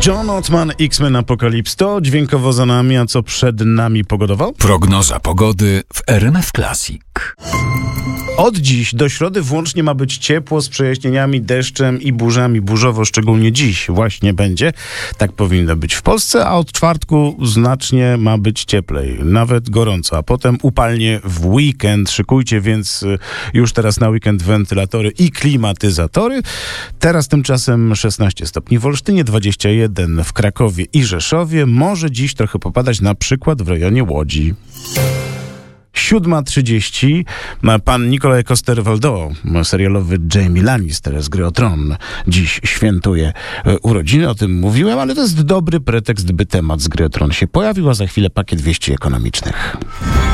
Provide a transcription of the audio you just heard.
John Ottman, X-Men Apocalypse to dźwiękowo za nami, a co przed nami pogodowo? Prognoza pogody w RMF Classic. Od dziś do środy włącznie ma być ciepło z przejaśnieniami, deszczem i burzami. Burzowo szczególnie dziś właśnie będzie. Tak powinno być w Polsce, a od czwartku znacznie ma być cieplej. Nawet gorąco, a potem upalnie w weekend. Szykujcie więc już teraz na weekend wentylatory i klimatyzatory. Teraz tymczasem 16 stopni w Olsztynie, 21 w Krakowie i Rzeszowie. Może dziś trochę popadać na przykład w rejonie Łodzi. 7:30. Pan Nikolaj Coster-Waldau, serialowy Jaime Lannister z Gry o Tron, dziś świętuje urodziny. O tym mówiłem, ale to jest dobry pretekst, by temat z Gry o Tron się pojawił, a za chwilę pakiet wieści ekonomicznych.